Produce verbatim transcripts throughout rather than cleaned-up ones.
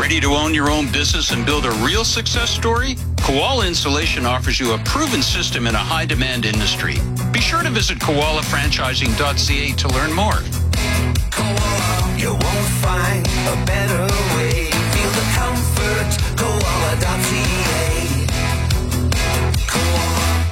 Ready to own your own business and build a real success story? Koala Installation offers you a proven system in a high-demand industry. Be sure to visit koala franchising dot c a to learn more. Koala, you won't find a better way. Feel the comfort, koala dot c a. Koala.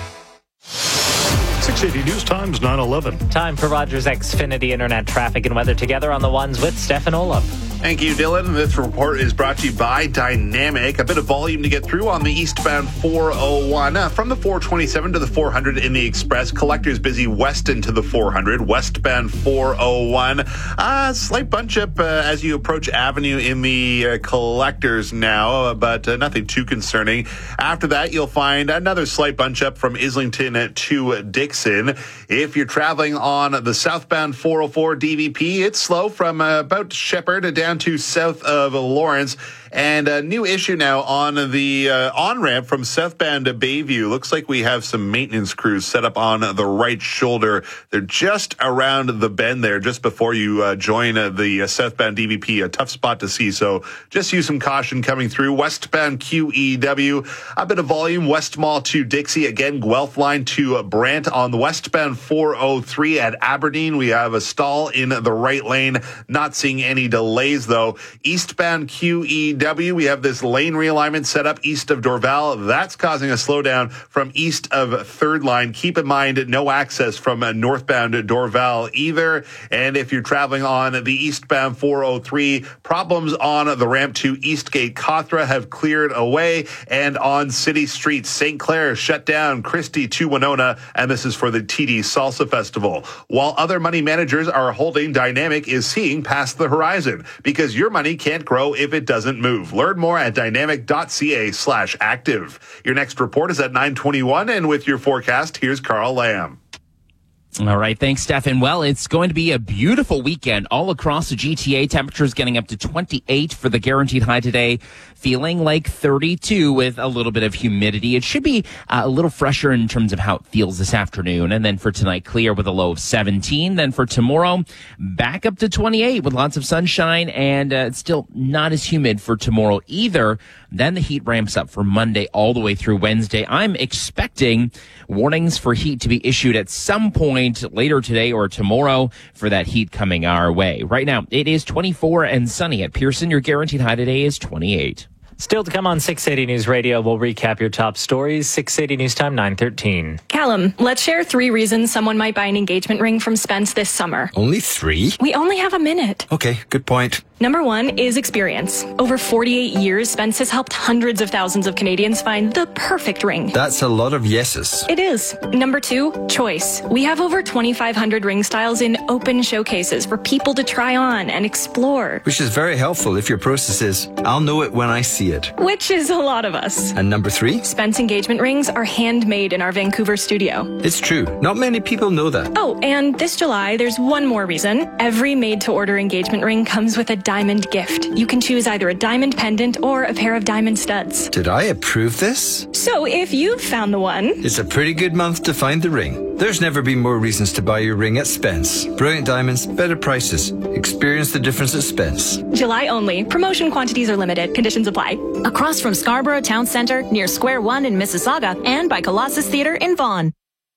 six eighty News Times nine eleven. Time for Rogers Xfinity Internet traffic and weather together on the ones with Stefan Olaf. Thank you, Dylan. This report is brought to you by Dynamic. A bit of volume to get through on the eastbound four oh one. Uh, from the four twenty-seven to the four hundred in the Express. Collectors busy west into the four hundred. Westbound four oh one. Uh, slight bunch up uh, as you approach Avenue in the uh, Collectors now, uh, but uh, nothing too concerning. After that, you'll find another slight bunch up from Islington to Dixon. If you're traveling on the southbound four oh four D V P, it's slow from uh, about Shepherd down down to south of Lawrence. And a new issue now on the uh, on-ramp from southbound to Bayview. Looks like we have some maintenance crews set up on the right shoulder. They're just around the bend there, just before you uh, join uh, the uh, southbound D V P. A tough spot to see, so just use some caution coming through. Westbound Q E W, a bit of volume. West Mall to Dixie. Again, Guelph line to Brant. On the westbound four oh three at Aberdeen, we have a stall in the right lane. Not seeing any delays, though. Eastbound Q E W, we have this lane realignment set up east of Dorval. That's causing a slowdown from east of Third Line. Keep in mind, no access from northbound Dorval either. And if you're traveling on the eastbound four oh three, problems on the ramp to Eastgate Cothra have cleared away. And on City Street, Saint Clair shut down Christie to Winona. And this is for the T D Salsa Festival. While other money managers are holding, Dynamic is seeing past the horizon, because your money can't grow if it doesn't move. Learn more at dynamic dot c a slash active. Your next report is at nine twenty-one, and with your forecast, here's Carl Lamb. All right, thanks, Stefan. Well, it's going to be a beautiful weekend all across the G T A. Temperatures getting up to twenty-eight for the guaranteed high today, feeling like thirty-two with a little bit of humidity. It should be uh, a little fresher in terms of how it feels this afternoon. And then for tonight, clear with a low of seventeen. Then for tomorrow, back up to twenty-eight with lots of sunshine, and uh, it's still not as humid for tomorrow either. Then the heat ramps up for Monday all the way through Wednesday. I'm expecting warnings for heat to be issued at some point later today or tomorrow for that heat coming our way. Right now, it is twenty-four and sunny at Pearson. Your guaranteed high today is twenty-eight. Still to come on six eighty News Radio, we'll recap your top stories. six eighty News Time, nine thirteen. Callum, let's share three reasons someone might buy an engagement ring from Spence this summer. Only three? We only have a minute. Okay, good point. Number one is experience. Over forty-eight years, Spence has helped hundreds of thousands of Canadians find the perfect ring. That's a lot of yeses. It is. Number two, choice. We have over twenty-five hundred ring styles in open showcases for people to try on and explore. Which is very helpful if your process is, I'll know it when I see it. Which is a lot of us. And number three? Spence engagement rings are handmade in our Vancouver studio. It's true. Not many people know that. Oh, and this July, there's one more reason. Every made-to-order engagement ring comes with a diamond gift. You can choose either a diamond pendant or a pair of diamond studs. Did I approve this? So if you've found the one... It's a pretty good month to find the ring. There's never been more reasons to buy your ring at Spence. Brilliant diamonds, better prices. Experience the difference at Spence. July only. Promotion quantities are limited. Conditions apply. Across from Scarborough Town Centre, near Square One in Mississauga, and by Colossus Theatre in Vaughan.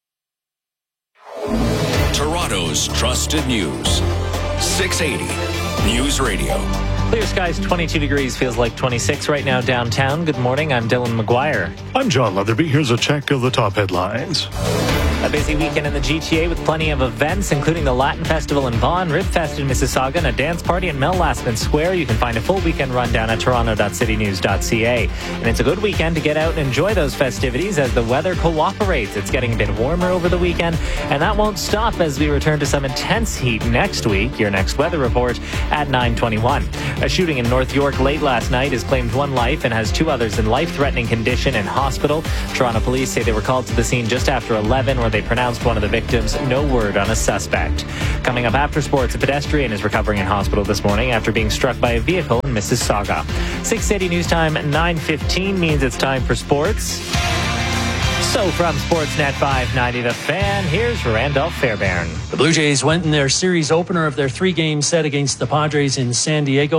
Toronto's trusted news. six eighty News Radio. Clear skies, twenty-two degrees, feels like twenty-six right now downtown. Good morning, I'm Dylan McGuire. I'm John Leatherby. Here's a check of the top headlines. A busy weekend in the G T A with plenty of events, including the Latin Festival in Vaughan, Ribfest in Mississauga, and a dance party in Mel Lastman Square. You can find a full weekend rundown at toronto dot city news dot c a. And it's a good weekend to get out and enjoy those festivities as the weather cooperates. It's getting a bit warmer over the weekend, and that won't stop as we return to some intense heat next week. Your next weather report at nine twenty-one. A shooting in North York late last night has claimed one life and has two others in life-threatening condition in hospital. Toronto police say they were called to the scene just after eleven, where they pronounced one of the victims. No word on a suspect. Coming up after sports, a pedestrian is recovering in hospital this morning after being struck by a vehicle in Mississauga. six eighty News Time, nine fifteen means it's time for sports. So from Sportsnet five ninety The Fan, here's Randolph Fairbairn. The Blue Jays went in their series opener of their three-game set against the Padres in San Diego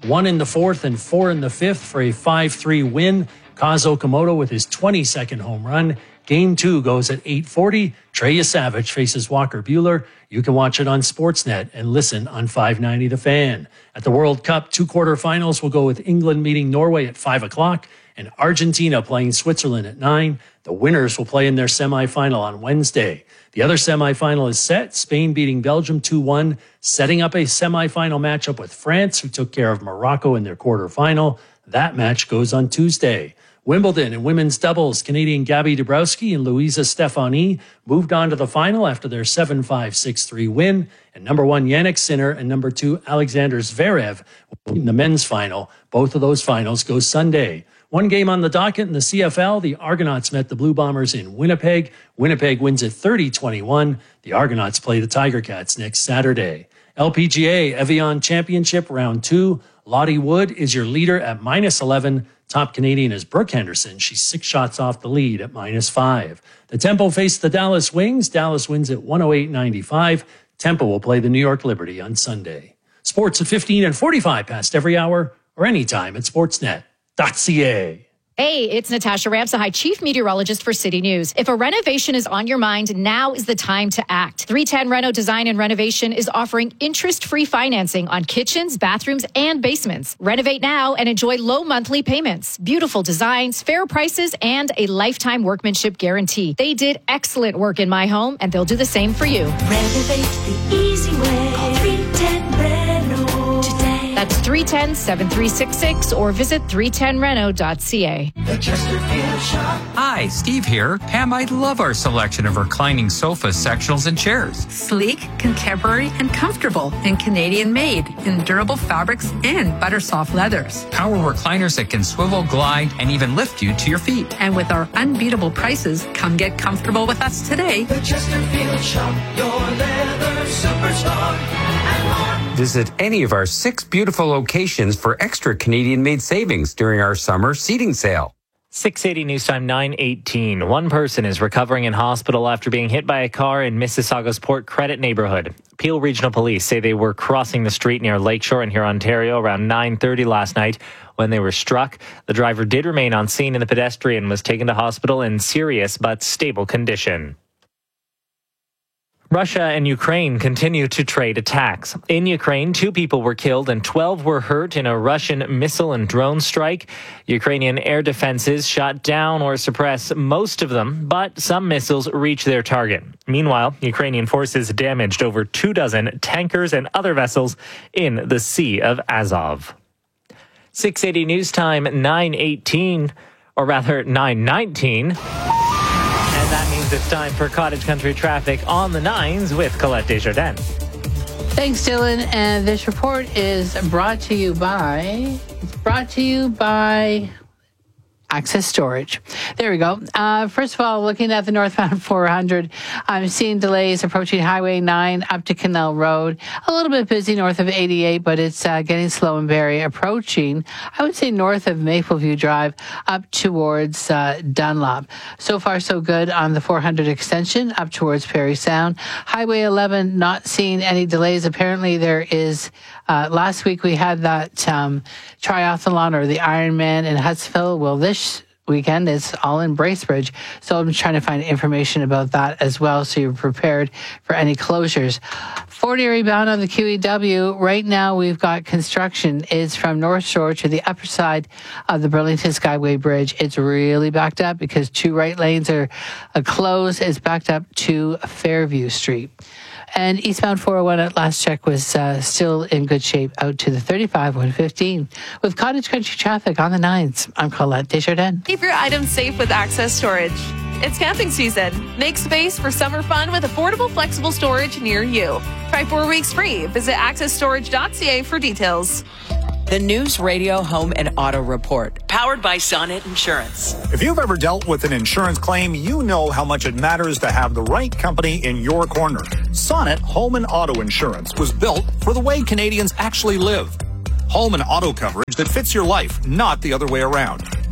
one in the fourth and four in the fifth for a five three win. Kaz Okamoto with his twenty-second home run. Game two goes at eight forty. Trey Savage faces Walker Buehler. You can watch it on Sportsnet and listen on five ninety The Fan. At the World Cup, two quarterfinals will go with England meeting Norway at five o'clock and Argentina playing Switzerland at nine. The winners will play in their semifinal on Wednesday. The other semifinal is set, Spain beating Belgium two one, setting up a semifinal matchup with France, who took care of Morocco in their quarterfinal. That match goes on Tuesday. Wimbledon in women's doubles, Canadian Gabby Dabrowski and Louisa Stefani moved on to the final after their seven five, six three win. And number one Jannik Sinner and number two Alexander Zverev in the men's final. Both of those finals go Sunday. One game on the docket in the C F L, the Argonauts met the Blue Bombers in Winnipeg. Winnipeg wins at thirty twenty-one. The Argonauts play the Tiger Cats next Saturday. L P G A Evian Championship Round two. Lottie Wood is your leader at minus eleven. Top Canadian is Brooke Henderson. She's six shots off the lead at minus five. The Tempo face the Dallas Wings. Dallas wins at one oh eight ninety-five. Tempo will play the New York Liberty on Sunday. Sports at fifteen and forty-five past every hour or anytime at sportsnet dot c a. Hey, it's Natasha Ramsahai, Chief Meteorologist for City News. If a renovation is on your mind, now is the time to act. three ten Reno Design and Renovation is offering interest-free financing on kitchens, bathrooms, and basements. Renovate now and enjoy low monthly payments, beautiful designs, fair prices, and a lifetime workmanship guarantee. They did excellent work in my home, and they'll do the same for you. Renovate the easy way. Call three ten Reno today. That's three one zero, seven three six six or visit three ten reno dot c a. The Chesterfield Shop. Hi, Steve here. Pam, I love our selection of reclining sofas, sectionals, and chairs. Sleek, contemporary, and comfortable, and Canadian-made in durable fabrics and butter soft leathers. Power recliners that can swivel, glide, and even lift you to your feet. And with our unbeatable prices, come get comfortable with us today. The Chesterfield Shop, your leather superstar, and more. Visit any of our six beautiful locations for extra Canadian-made savings during our summer seating sale. six eighty News Time, nine eighteen. One person is recovering in hospital after being hit by a car in Mississauga's Port Credit neighborhood. Peel Regional Police say they were crossing the street near Lakeshore in here, Ontario, around nine thirty last night when they were struck. The driver did remain on scene and the pedestrian was taken to hospital in serious but stable condition. Russia and Ukraine continue to trade attacks. In Ukraine, two people were killed and twelve were hurt in a Russian missile and drone strike. Ukrainian air defenses shot down or suppressed most of them, but some missiles reached their target. Meanwhile, Ukrainian forces damaged over two dozen tankers and other vessels in the Sea of Azov. six eighty News Time, nine eighteen, or rather nine nineteen. And that means it's time for Cottage Country traffic on the nines with Colette Desjardins. Thanks, Dylan. And this report is brought to you by, it's brought to you by Access Storage. There we go. Uh, first of all, looking at the northbound four hundred, I'm seeing delays approaching Highway nine up to Canal Road. A little bit busy north of eighty-eight, but it's uh, getting slow in Barrie. Approaching, I would say, north of Mapleview Drive up towards uh, Dunlop. So far, so good on the four hundred extension up towards Parry Sound. Highway eleven, not seeing any delays. Apparently, there is, uh, last week we had that um, triathlon or the Ironman in Hudsville. Well, this weekend it's all in Bracebridge, so I'm trying to find information about that as well, so you're prepared for any closures. Fort Erie bound on the Q E W, right now we've got construction. It's from North Shore to the upper side of the Burlington Skyway Bridge. It's really backed up because two right lanes are uh, closed. It's backed up to Fairview Street. And eastbound four oh one at last check was uh, still in good shape out to the thirty-five one fifteen. With Cottage Country traffic on the nines, I'm Colette Desjardins. Keep your items safe with Access Storage. It's camping season. Make space for summer fun with affordable, flexible storage near you. Try four weeks free. Visit access storage dot c a for details. The News Radio Home and Auto Report, powered by Sonnet Insurance. If you've ever dealt with an insurance claim, you know how much it matters to have the right company in your corner. Sonnet Home and Auto Insurance was built for the way Canadians actually live. Home and auto coverage that fits your life, not the other way around.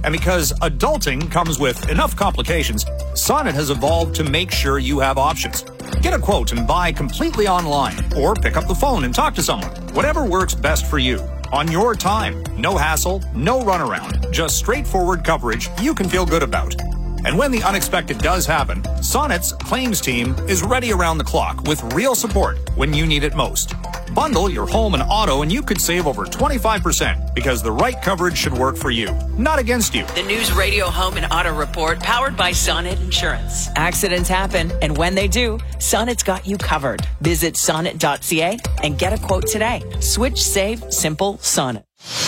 And because adulting comes with enough complications, Sonnet has evolved to make sure you have options. Get a quote and buy completely online, or pick up the phone and talk to someone. Whatever works best for you. On your time. No hassle, no runaround. Just straightforward coverage you can feel good about. And when the unexpected does happen, Sonnet's claims team is ready around the clock with real support when you need it most. Bundle your home and auto and you could save over twenty-five percent because the right coverage should work for you, not against you. The News Radio Home and Auto Report, powered by Sonnet Insurance. Accidents happen, and when they do, Sonnet's got you covered. Visit sonnet dot c a and get a quote today. Switch, save, simple, Sonnet.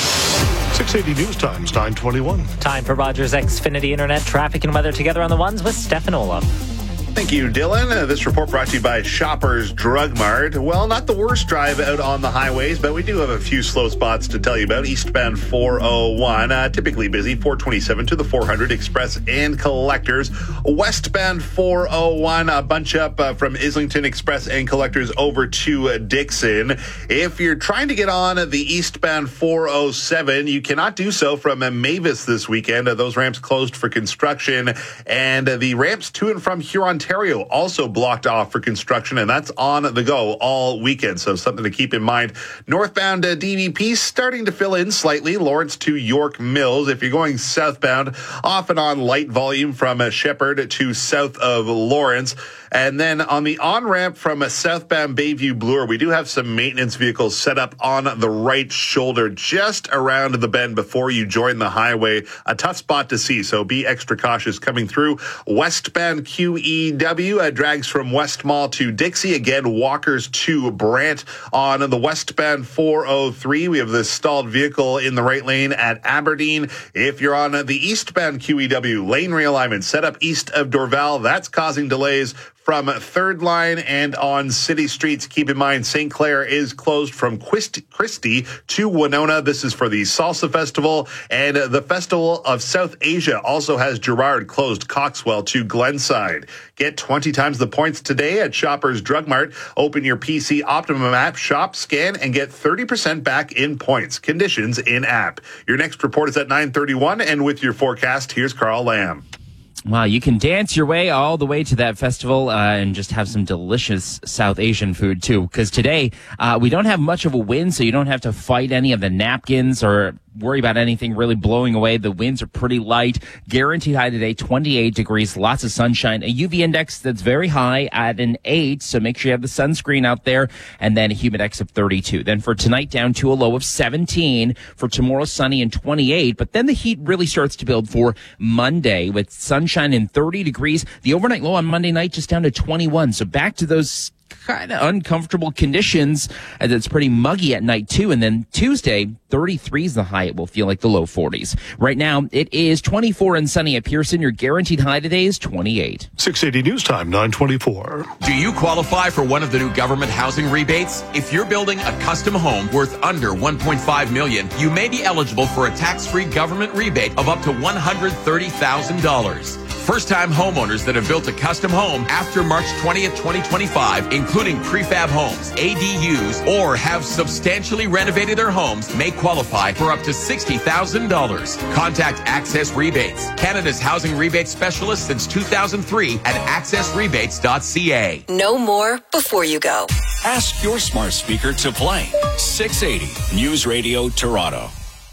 six eighty News Times, nine twenty-one. Time for Rogers Xfinity Internet traffic and weather together on the ones with Stefan Olaf. Thank you, Dylan. Uh, this report brought to you by Shoppers Drug Mart. Well, not the worst drive out on the highways, but we do have a few slow spots to tell you about. Eastbound four oh one, uh, typically busy, four twenty-seven to the four hundred Express and Collectors. Westbound four oh one, a bunch up uh, from Islington Express and Collectors over to uh, Dixon. If you're trying to get on the eastbound four oh seven, you cannot do so from uh, Mavis this weekend. Uh, those ramps closed for construction, and uh, the ramps to and from Huron, Ontario also blocked off for construction, and that's on the go all weekend, so something to keep in mind. Northbound uh, D V P starting to fill in slightly, Lawrence to York Mills. If you're going southbound, off and on light volume from uh, Shepherd to south of Lawrence. And then on the on-ramp from a southbound Bayview Bloor, we do have some maintenance vehicles set up on the right shoulder just around the bend before you join the highway. A tough spot to see, so be extra cautious coming through. Westbound Q E W uh, drags from West Mall to Dixie. Again, Walkers to Brant. On the westbound four oh three, we have the stalled vehicle in the right lane at Aberdeen. If you're on the eastbound Q E W, lane realignment set up east of Dorval. That's causing delays from Third Line and on city streets. Keep in mind, Saint Clair is closed from Quist- Christie to Winona. This is for the Salsa Festival, and the Festival of South Asia also has Gerard closed Coxwell to Glenside. Get twenty times the points today at Shoppers Drug Mart. Open your P C Optimum app, shop, scan, and get thirty percent back in points. Conditions in app. Your next report is at nine thirty-one, and with your forecast, here's Carl Lamb. Wow, you can dance your way all the way to that festival uh, and just have some delicious South Asian food, too. Because today, uh, we don't have much of a wind, so you don't have to fight any of the napkins or worry about anything really blowing away. The winds are pretty light. Guaranteed high today, twenty-eight degrees, lots of sunshine. A U V index that's very high at an eight, so make sure you have the sunscreen out there. And then a humidex of thirty-two. Then for tonight, down to a low of seventeen. For tomorrow, sunny and twenty-eight. But then the heat really starts to build for Monday with sunshine and thirty degrees. The overnight low on Monday night just down to twenty-one. So back to those kind of uncomfortable conditions, as it's pretty muggy at night too. And then Tuesday, thirty-three is the high. It will feel like the low forties. Right now, it is twenty-four and sunny at Pearson. Your guaranteed high today is twenty-eight. six eighty News Time, nine twenty-four. Do you qualify for one of the new government housing rebates? If you're building a custom home worth under one point five million dollars, you may be eligible for a tax-free government rebate of up to one hundred thirty thousand dollars. First-time homeowners that have built a custom home after March twentieth, twenty twenty-five, including prefab homes, A D Us, or have substantially renovated their homes, may qualify for up to sixty thousand dollars. Contact Access Rebates, Canada's housing rebate specialist since two thousand three at access rebates dot c a. Know more before you go. Ask your smart speaker to play six eighty News Radio Toronto.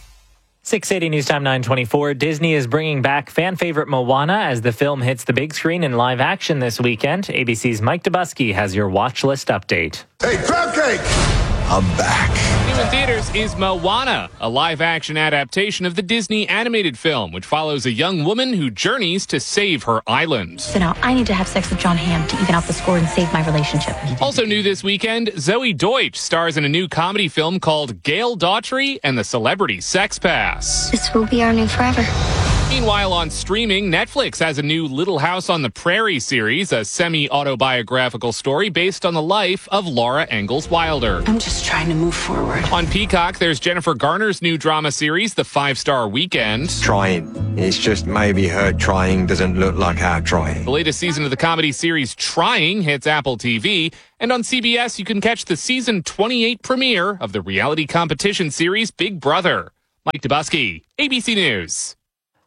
six eighty News Time, nine twenty-four. Disney is bringing back fan favorite Moana as the film hits the big screen in live action this weekend. A B C's Mike Dubusky has your watch list update. Hey, crab cake! I'm back. New in theaters is Moana, a live-action adaptation of the Disney animated film, which follows a young woman who journeys to save her island. So now I need to have sex with John Hamm to even out the score and save my relationship. Also new this weekend, Zoe Deutsch stars in a new comedy film called Gail Daughtry and the Celebrity Sex Pass. This will be our new forever. Meanwhile, on streaming, Netflix has a new Little House on the Prairie series, a semi-autobiographical story based on the life of Laura Ingalls Wilder. I'm just trying to move forward. On Peacock, there's Jennifer Garner's new drama series, The Five-Star Weekend. Trying. It's just maybe her trying doesn't look like our trying. The latest season of the comedy series Trying hits Apple T V. And on C B S, you can catch the season twenty-eight premiere of the reality competition series Big Brother. Mike Dubusky, A B C News.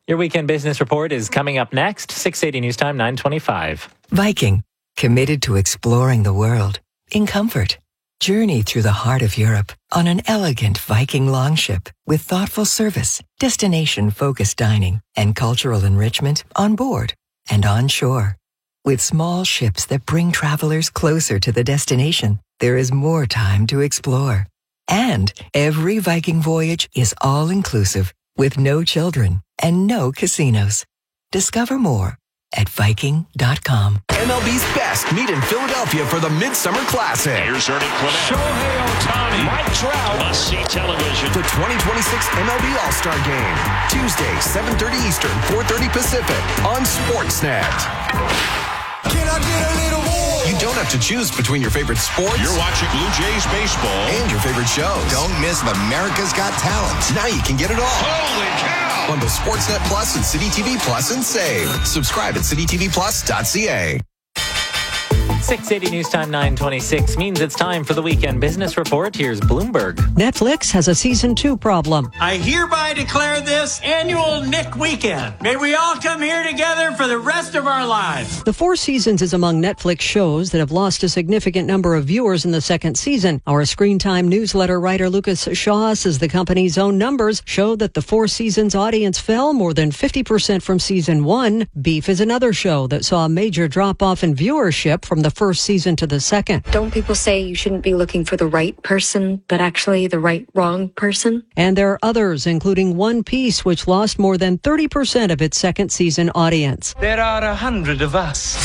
Your weekend business report is coming up next. six eighty News Time, nine twenty-five. Viking, committed to exploring the world in comfort. Journey through the heart of Europe on an elegant Viking longship with thoughtful service, destination-focused dining, and cultural enrichment on board and on shore. With small ships that bring travelers closer to the destination, there is more time to explore. And every Viking voyage is all-inclusive with no children and no casinos. Discover more at Viking dot com. M L B's best meet in Philadelphia for the Midsummer Classic. Here's Ernie Quinnett. Shohei Ohtani. Mike Trout. Must-see television. The twenty twenty-six M L B All-Star Game. Tuesday, seven thirty Eastern, four thirty Pacific on Sportsnet. Can I get a little more? You don't have to choose between your favorite sports. You're watching Blue Jays baseball. And your favorite shows. Don't miss America's Got Talent. Now you can get it all. Holy cow! Bundle Sportsnet Plus and City T V Plus and save. Subscribe at city t v plus dot c a. six eighty News Time, nine twenty-six means it's time for the weekend business report. Here's Bloomberg. Netflix has a season two problem. I hereby declare this annual Nick Weekend. May we all come here together for the rest of our lives. The Four Seasons is among Netflix shows that have lost a significant number of viewers in the second season. Our Screen Time newsletter writer Lucas Shaw says the company's own numbers show that the Four Seasons audience fell more than fifty percent from season one. Beef is another show that saw a major drop-off in viewership from the first season to the second. Don't people say you shouldn't be looking for the right person, but actually the right wrong person? And there are others, including One Piece, which lost more than thirty percent of its second season audience. There are a hundred of us,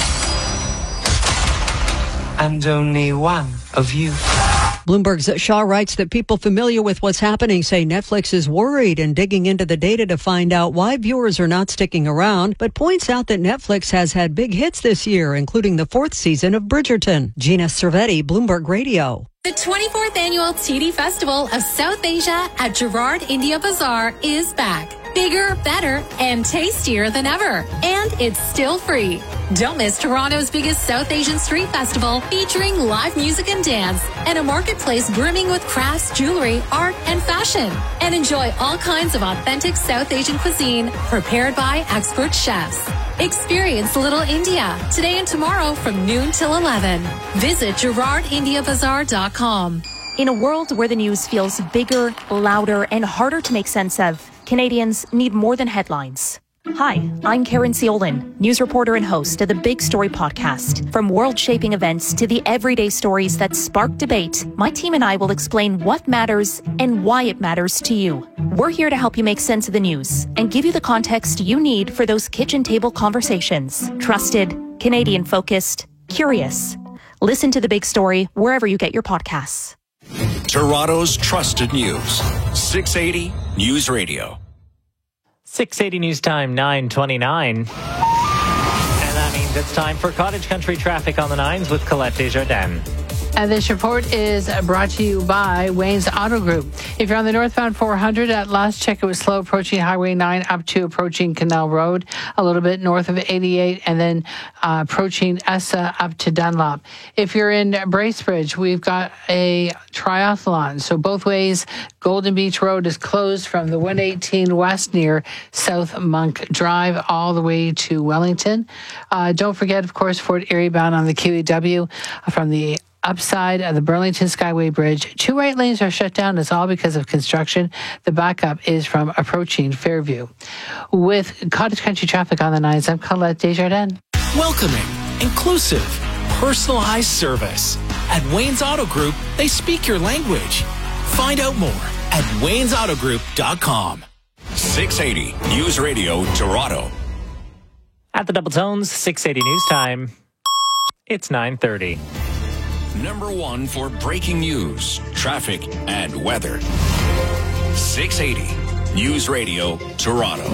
and only one of you. Bloomberg's Shaw writes that people familiar with what's happening say Netflix is worried and digging into the data to find out why viewers are not sticking around, but points out that Netflix has had big hits this year, including the fourth season of Bridgerton. Gina Cervetti, Bloomberg Radio. The twenty-fourth Annual T D Festival of South Asia at Gerard India Bazaar is back. Bigger, better, and tastier than ever. And it's still free. Don't miss Toronto's biggest South Asian street festival featuring live music and dance and a marketplace brimming with crafts, jewelry, art, and fashion. And enjoy all kinds of authentic South Asian cuisine prepared by expert chefs. Experience Little India today and tomorrow from noon till eleven. Visit gerard india bazaar dot com. In a world where the news feels bigger, louder, and harder to make sense of, Canadians need more than headlines. Hi, I'm Karen Ciolin, news reporter and host of the Big Story podcast. From world-shaping events to the everyday stories that spark debate, my team and I will explain what matters and why it matters to you. We're here to help you make sense of the news and give you the context you need for those kitchen table conversations. Trusted, Canadian-focused, curious. Listen to The Big Story wherever you get your podcasts. Toronto's trusted news. six eighty News Radio. six eighty News Time, nine twenty-nine. And that means it's time for Cottage Country traffic on the nines with Colette Desjardins. And this report is brought to you by Wayne's Auto Group. If you're on the northbound four hundred, at last check it was slow approaching Highway nine up to approaching Canal Road, a little bit north of eighty-eight, and then uh, approaching Essa up to Dunlop. If you're in Bracebridge, we've got a triathlon. So both ways, Golden Beach Road is closed from the one eighteen west near South Monk Drive all the way to Wellington. Uh, don't forget, of course, Fort Erie bound on the Q E W from the upside of the Burlington Skyway Bridge. Two right lanes are shut down. It's all because of construction. The backup is from approaching Fairview. With Cottage Country traffic on the nines, I'm Colette Desjardins. Welcoming, inclusive, personalized service. At Wayne's Auto Group, they speak your language. Find out more at waynes auto group dot com. six eighty News Radio, Toronto. At the Double Tones, six eighty News Time. It's nine thirty. Number one for breaking news, traffic, and weather. six eighty News Radio, Toronto.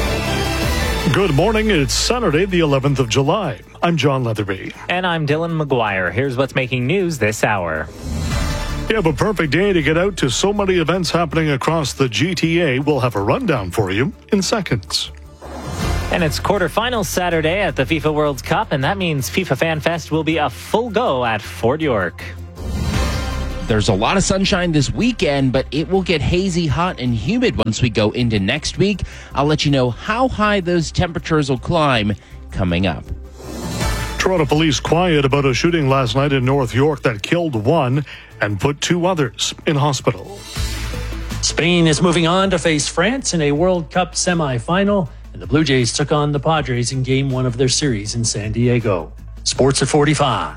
Good morning. It's Saturday, the eleventh of July. I'm John Leatherby. And I'm Dylan McGuire. Here's what's making news this hour. You have a perfect day to get out to so many events happening across the G T A. We'll have a rundown for you in seconds. And it's quarterfinals Saturday at the FIFA World Cup, and that means FIFA Fan Fest will be a full go at Fort York. there's a lot of sunshine this weekend, but it will get hazy, hot, and humid once we go into next week. I'll let you know how high those temperatures will climb coming up. Toronto police quiet about a shooting last night in North York that killed one and put two others in hospital. Spain is moving on to face France in a World Cup semifinal, and the Blue Jays took on the Padres in game one of their series in San Diego. Sports at forty-five.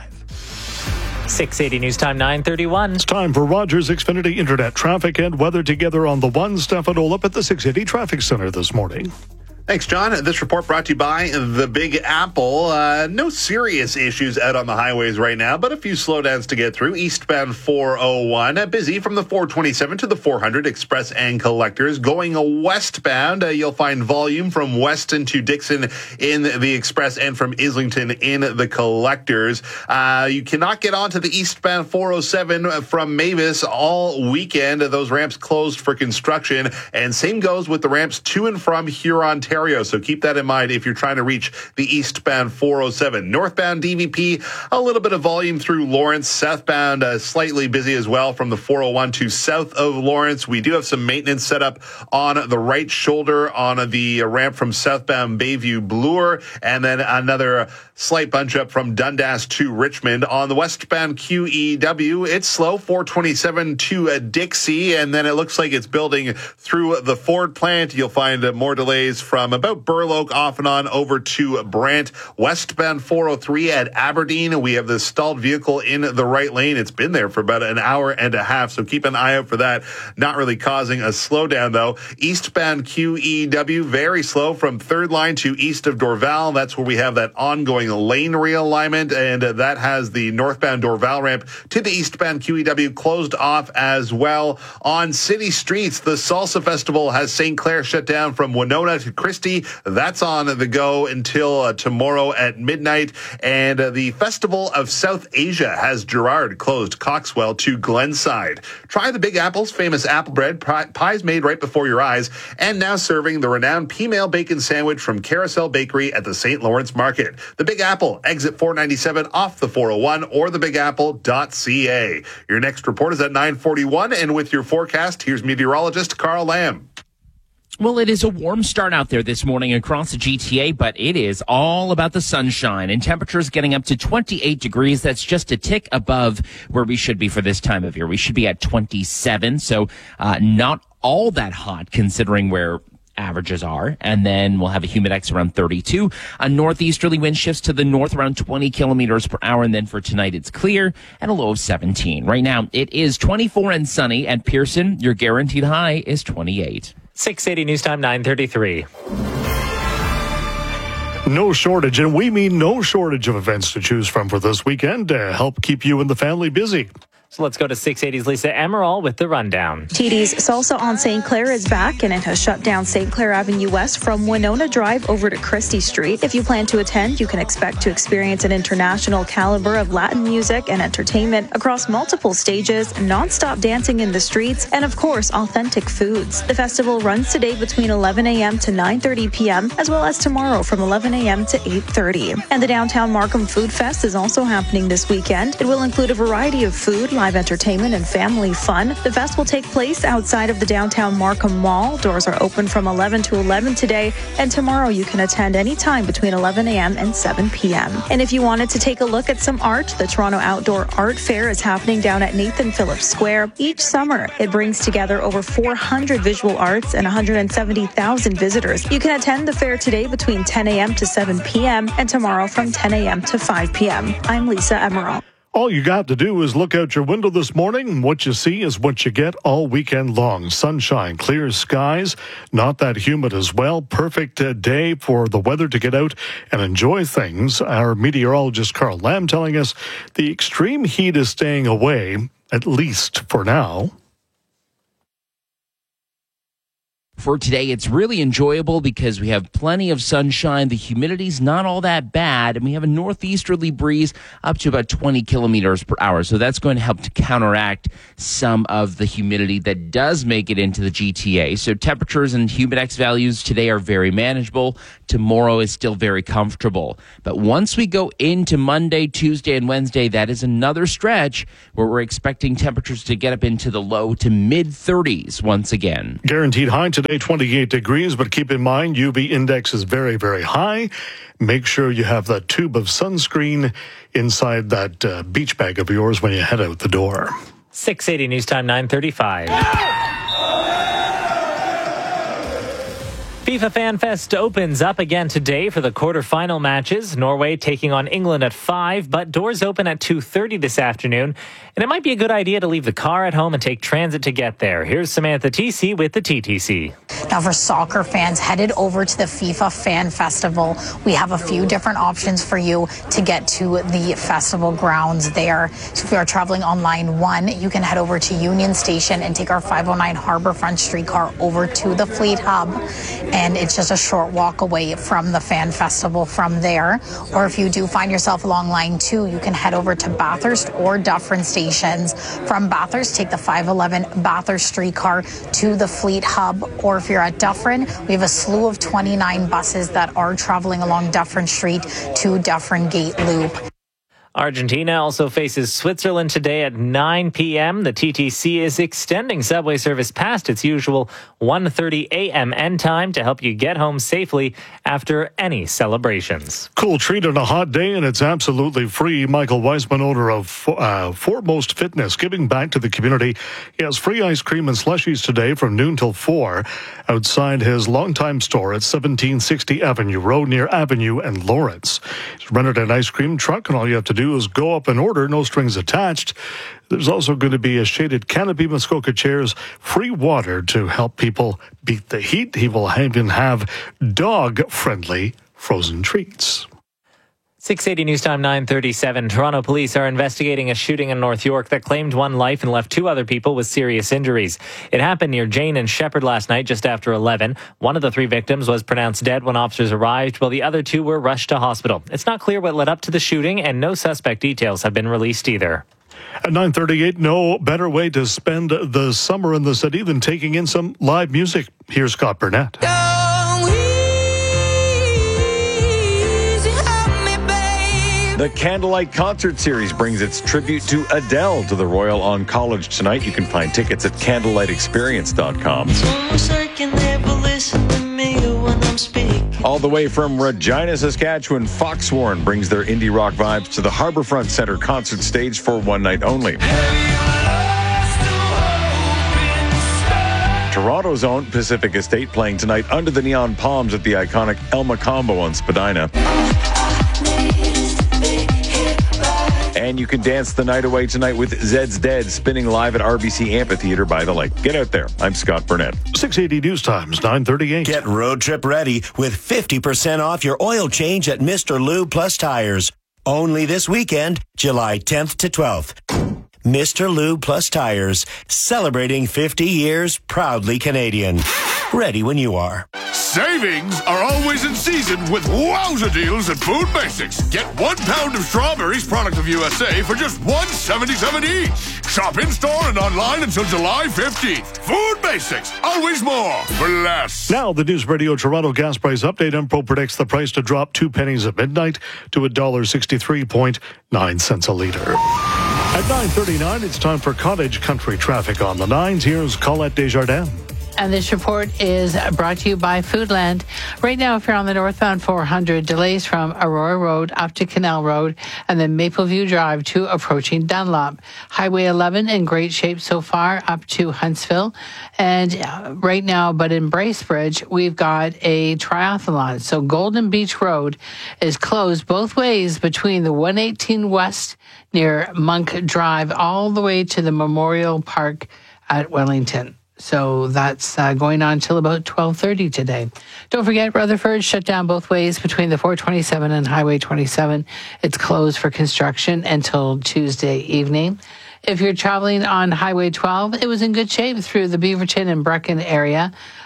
six eighty News Time, nine thirty-one. It's time for Rogers Xfinity Internet traffic and weather together on the one. Stefan Olip at the six eighty Traffic Center this morning. Thanks, John. This report brought to you by the Big Apple. Uh, no serious issues out on the highways right now, but a few slowdowns to get through. Eastbound four oh one, uh, busy from the four twenty-seven to the four hundred, express and collectors. Going westbound, uh, you'll find volume from Weston to Dixon in the express and from Islington in the collectors. Uh, you cannot get onto the eastbound four oh seven from Mavis all weekend. Those ramps closed for construction, and same goes with the ramps to and from Huron, Ontario. So keep that in mind if you're trying to reach the eastbound four oh seven. Northbound D V P, a little bit of volume through Lawrence. Southbound, uh, slightly busy as well from the four oh one to south of Lawrence. We do have some maintenance set up on the right shoulder on the ramp from southbound Bayview Bloor, and then another slight bunch up from Dundas to Richmond. On the westbound Q E W, it's slow, four twenty-seven to uh, Dixie, and then it looks like it's building through the Ford plant. You'll find uh, more delays from about Burloak off and on over to Brant. Westbound four oh three at Aberdeen, we have the stalled vehicle in the right lane. It's been there for about an hour and a half, so keep an eye out for that. Not really causing a slowdown, though. Eastbound Q E W, very slow from third line to east of Dorval. That's where we have that ongoing lane realignment, and uh, that has the northbound Dorval ramp to the eastbound Q E W closed off as well. On city streets, the Salsa Festival has Saint Clair shut down from Winona to Christie. That's on the go until uh, tomorrow at midnight. And uh, the Festival of South Asia has Gerard closed Coxwell to Glenside. Try the Big Apple's famous apple bread, pie, pies made right before your eyes, and now serving the renowned P-Mail Bacon Sandwich from Carousel Bakery at the Saint Lawrence Market. The Big Apple, exit four ninety-seven off the four oh one or the big apple dot c a. Your next report is at nine forty-one, and with your forecast, here's meteorologist Carl Lamb. Well, it is a warm start out there this morning across the G T A, but it is all about the sunshine and temperatures getting up to twenty-eight degrees. That's just a tick above where we should be for this time of year. We should be at twenty-seven, so uh, not all that hot considering where averages are. And then we'll have a humidex around thirty-two. A northeasterly wind shifts to the north around twenty kilometers per hour. And then for tonight, it's clear and a low of seventeen. Right now, it is twenty-four and sunny at Pearson. Your guaranteed high is twenty-eight. six eighty News Time, nine thirty-three. No shortage, and we mean no shortage of events to choose from for this weekend to help keep you and the family busy. So let's go to six eighty's Lisa Emerald with the rundown. T D's Salsa on Saint Clair is back, and it has shut down Saint Clair Avenue West from Winona Drive over to Christie Street. If you plan to attend, you can expect to experience an international caliber of Latin music and entertainment across multiple stages, non-stop dancing in the streets, and of course, authentic foods. The festival runs today between eleven a.m. to nine thirty p.m., as well as tomorrow from eleven a.m. to eight thirty. And the Downtown Markham Food Fest is also happening this weekend. It will include a variety of food, live entertainment, and family fun. The fest will take place outside of the downtown Markham Mall. Doors are open from eleven to eleven today, and tomorrow you can attend anytime between eleven a.m. and seven p.m. And if you wanted to take a look at some art, the Toronto Outdoor Art Fair is happening down at Nathan Phillips Square. Each summer, it brings together over four hundred visual arts and one hundred seventy thousand visitors. You can attend the fair today between ten a.m. to seven p.m. and tomorrow from ten a.m. to five p.m. I'm Lisa Emerald. All you got to do is look out your window this morning. What you see is what you get all weekend long. Sunshine, clear skies, not that humid as well. Perfect uh, day for the weather to get out and enjoy things. Our meteorologist Carl Lamb telling us the extreme heat is staying away, at least for now. for today. It's really enjoyable because we have plenty of sunshine. The humidity's not all that bad, and we have a northeasterly breeze up to about twenty kilometers per hour. So that's going to help to counteract some of the humidity that does make it into the G T A. So temperatures and humidex values today are very manageable. Tomorrow is still very comfortable. But once we go into Monday, Tuesday, and Wednesday, that is another stretch where we're expecting temperatures to get up into the low to mid thirties once again. Guaranteed high today, twenty-eight degrees, but keep in mind U V index is very, very high. Make sure you have that tube of sunscreen inside that uh, beach bag of yours when you head out the door. six eighty News Time, nine thirty-five. FIFA Fan Fest opens up again today for the quarterfinal matches. Norway taking on England at five, but doors open at two thirty this afternoon. And it might be a good idea to leave the car at home and take transit to get there. Here's Samantha T C with the T T C. Now, for soccer fans headed over to the FIFA Fan Festival, we have a few different options for you to get to the festival grounds there. So if you are traveling on line one, you can head over to Union Station and take our five oh nine Harbourfront streetcar over to the Fleet Hub. And it's just a short walk away from the Fan Festival from there. Or if you do find yourself along line two, you can head over to Bathurst or Dufferin stations. From Bathurst, take the five eleven Bathurst streetcar to the Fleet Hub. Or if you're at Dufferin, we have a slew of twenty-nine buses that are traveling along Dufferin Street to Dufferin Gate Loop. Argentina also faces Switzerland today at nine p.m. The T T C is extending subway service past its usual one thirty a.m. end time to help you get home safely after any celebrations. Cool treat on a hot day, and it's absolutely free. Michael Weissman, owner of uh, Foremost Fitness, giving back to the community. He has free ice cream and slushies today from noon till four outside his longtime store at seventeen sixty Avenue Road near Avenue and Lawrence. He's rented an ice cream truck, and all you have to do is go up and order, no strings attached. There's also going to be a shaded canopy, Muskoka chairs, free water to help people beat the heat. He will even have dog-friendly frozen treats. six eighty News Time, nine thirty-seven. Toronto police are investigating a shooting in North York that claimed one life and left two other people with serious injuries. It happened near Jane and Shepherd last night just after eleven. One of the three victims was pronounced dead when officers arrived, while the other two were rushed to hospital. It's not clear what led up to the shooting, and no suspect details have been released either. At nine thirty-eight, no better way to spend the summer in the city than taking in some live music. Here's Scott Burnett. The Candlelight Concert Series brings its tribute to Adele to the Royal on College tonight. You can find tickets at candlelight experience dot com. All the way from Regina, Saskatchewan, Foxwarn brings their indie rock vibes to the Harbourfront Centre concert stage for one night only. Toronto's own Pacific Estate playing tonight under the neon palms at the iconic El Macombo on Spadina. And you can dance the night away tonight with Zed's Dead spinning live at R B C Amphitheatre by the lake. Get out there. I'm Scott Burnett. six eighty News Times, nine thirty-eight. Get road trip ready with fifty percent off your oil change at Mister Lube Plus Tires. Only this weekend, July tenth to twelfth. Mister Lube Plus Tires, celebrating fifty years, proudly Canadian. Ready when you are. Savings are always in season with wowza deals at Food Basics. Get one pound of strawberries, product of U S A, for just one seventy-seven each. Shop in-store and online until July fifteenth. Food Basics, always more for less. Now, the News Radio Toronto gas price update. Empro predicts the price to drop two pennies at midnight to one dollar sixty-three point nine cents a litre. At nine thirty-nine, it's time for Cottage Country traffic on the nines. Here's Colette Desjardins. And this report is brought to you by Foodland. Right now, if you're on the northbound four hundred, delays from Aurora Road up to Canal Road and then Mapleview Drive to approaching Dunlop. Highway eleven in great shape so far up to Huntsville. And right now, but in Bracebridge, we've got a triathlon. So Golden Beach Road is closed both ways between the one eighteen West near Monk Drive all the way to the Memorial Park at Wellington. So that's uh, going on till about twelve thirty today. Don't forget, Rutherford shut down both ways between the four twenty-seven and Highway twenty-seven. It's closed for construction until Tuesday evening. If you're traveling on Highway twelve, it was in good shape through the Beaverton and Brecken area.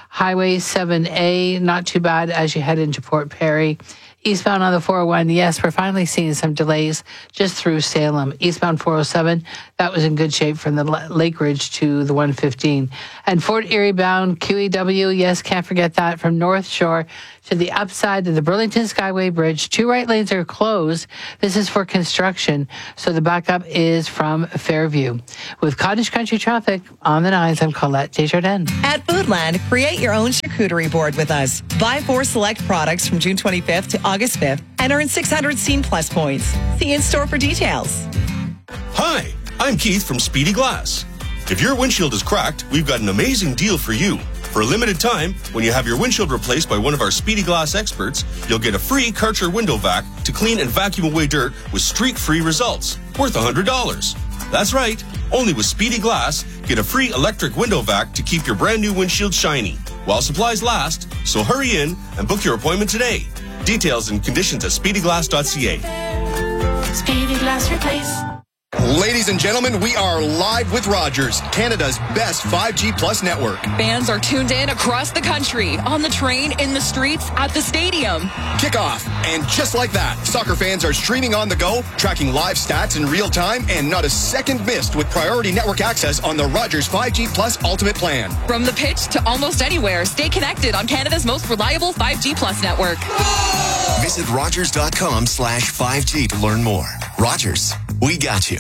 Highway seven A, not too bad as you head into Port Perry. Eastbound on the four oh one, yes, we're finally seeing some delays just through Salem. Eastbound four oh seven, that was in good shape from the Lake Ridge to the one fifteen. And Fort Erie bound Q E W, yes, can't forget that, from North Shore to the upside of the Burlington Skyway Bridge. Two right lanes are closed. This is for construction, so the backup is from Fairview. With Cottage Country traffic on the nines, I'm Colette Desjardins. At Foodland, create your own charcuterie board with us. Buy four select products from June twenty-fifth to August fifth and earn six hundred Scene Plus points. See in-store for details. Hi, I'm Keith from Speedy Glass. If your windshield is cracked, we've got an amazing deal for you. For a limited time, when you have your windshield replaced by one of our Speedy Glass experts, you'll get a free Karcher window vac to clean and vacuum away dirt with streak-free results, worth one hundred dollars. That's right, only with Speedy Glass, get a free electric window vac to keep your brand new windshield shiny, while supplies last, so hurry in and book your appointment today. Details and conditions at speedy glass dot c a. Speedy Glass Replace. Ladies and gentlemen, we are live with Rogers, Canada's best five G Plus network. Fans are tuned in across the country, on the train, in the streets, at the stadium. Kickoff, and just like that, soccer fans are streaming on the go, tracking live stats in real time, and not a second missed with priority network access on the Rogers five G Plus Ultimate Plan. From the pitch to almost anywhere, stay connected on Canada's most reliable five G Plus network. Visit Rogers dot com slash five G to learn more. Rogers, we got you.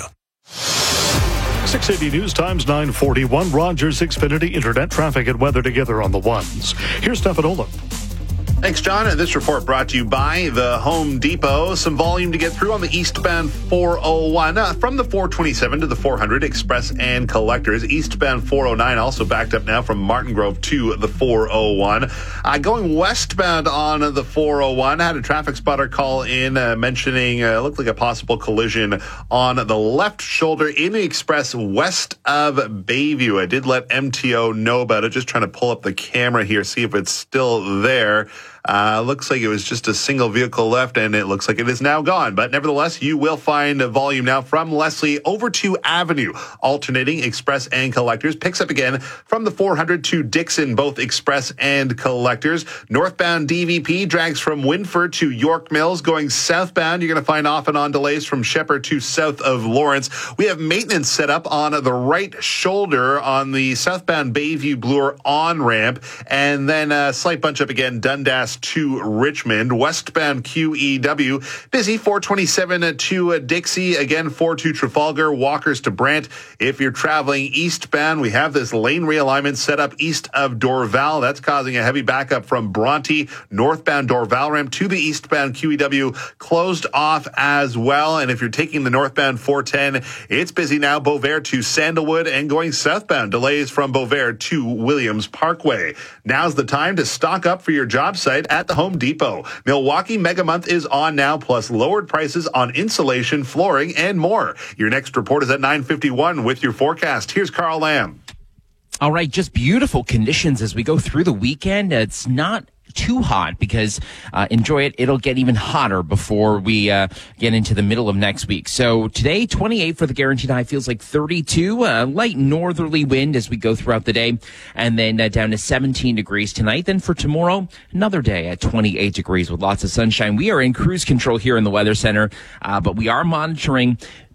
six eighty News Times nine forty-one. Rogers Xfinity Internet traffic and weather together on the ones. Here's Stefan Olin. Thanks, John. And this report brought to you by the Home Depot. Some volume to get through on the eastbound four oh one uh, from the four twenty-seven to the four hundred express and collectors. Eastbound four oh nine also backed up now from Martin Grove to the four oh one. Uh, going westbound on the four oh one, had a traffic spotter call in uh, mentioning uh, looked like a possible collision on the left shoulder in the express west of Bayview. I did let M T O know about it. Just trying to pull up the camera here, see if it's still there. Uh, looks like it was just a single vehicle left, and it looks like it is now gone. But nevertheless, you will find a volume now from Leslie over to Avenue, alternating express and collectors. Picks up again from the four hundred to Dixon, both express and collectors. Northbound D V P drags from Winford to York Mills. Going southbound, you're going to find off and on delays from Shepherd to south of Lawrence. We have maintenance set up on the right shoulder on the southbound Bayview Bloor on-ramp. And then a slight bunch up again, Dundas to Richmond. Westbound Q E W busy four twenty-seven to Dixie, again four to Trafalgar, Walkers to Brant. If you're traveling eastbound, we have this lane realignment set up east of Dorval. That's causing a heavy backup from Bronte. Northbound Dorval ramp to the eastbound Q E W closed off as well. And if you're taking the northbound four ten, it's busy now, Beauvais to Sandalwood, and going southbound, delays from Beauvais to Williams Parkway. Now's the time to stock up for your job site at the Home Depot. Milwaukee Mega Month is on now, plus lowered prices on insulation, flooring, and more. Your next report is at nine fifty-one with your forecast. Here's Carl Lamb. All right, just beautiful conditions as we go through the weekend. It's not too hot because uh, enjoy it. It'll get even hotter before we uh, get into the middle of next week. So today, twenty-eight for the guaranteed high, feels like thirty-two. Uh, light northerly wind as we go throughout the day, and then uh, down to seventeen degrees tonight. Then for tomorrow, another day at twenty-eight degrees with lots of sunshine. We are in cruise control here in the Weather Center, uh, but we are monitoring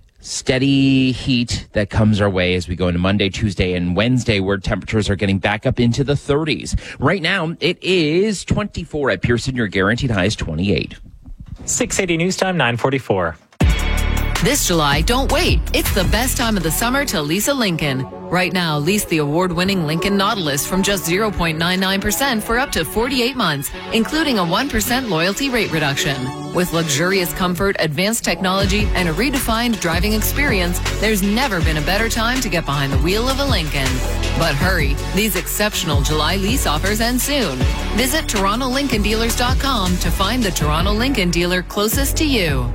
steady heat that comes our way as we go into Monday, Tuesday, and Wednesday, where temperatures are getting back up into the thirties. Right now, it is twenty-four at Pearson. Your guaranteed high is twenty-eight. six eighty News Time, nine forty-four. This July, don't wait. It's the best time of the summer to lease a Lincoln. Right now, lease the award-winning Lincoln Nautilus from just zero point nine nine percent for up to forty-eight months, including a one percent loyalty rate reduction. With luxurious comfort, advanced technology, and a redefined driving experience, there's never been a better time to get behind the wheel of a Lincoln. But hurry, these exceptional July lease offers end soon. Visit Toronto Lincoln Dealers dot com to find the Toronto Lincoln dealer closest to you.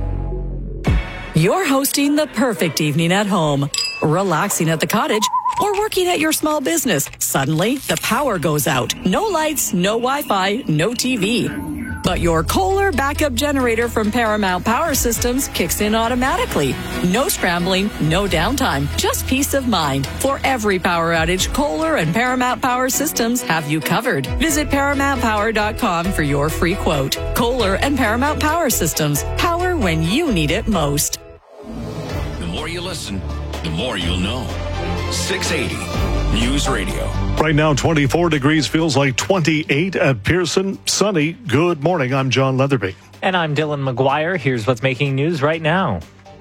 You're hosting the perfect evening at home, relaxing at the cottage, or working at your small business. Suddenly, the power goes out. No lights, no Wi-Fi, no T V. But your Kohler backup generator from Paramount Power Systems kicks in automatically. No scrambling, no downtime, just peace of mind. For every power outage, Kohler and Paramount Power Systems have you covered. Visit paramount power dot com for your free quote. Kohler and Paramount Power Systems. Power when you need it most. The more you listen, the more you'll know. six eighty News Radio. Right now, twenty-four degrees, feels like twenty-eight at Pearson. Sunny. Good morning. I'm John Leatherby. And I'm Dylan McGuire. Here's what's making news right now.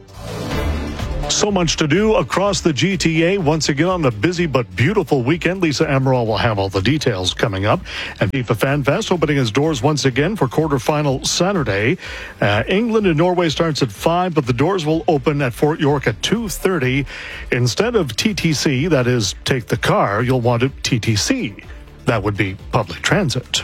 So much to do across the G T A. Once again on a busy but beautiful weekend. Lisa Amaral will have all the details coming up. And FIFA Fan Fest opening its doors once again for quarterfinal Saturday. Uh, England and Norway starts at five, but the doors will open at Fort York at two thirty. Instead of T T C, that is, take the car, you'll want it T T C. That would be public transit.